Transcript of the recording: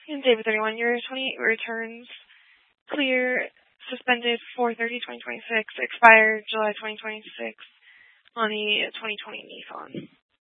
And David 31, your 28 returns clear, suspended 4/30/2026, expired July 2026 on the 2020 Nissan.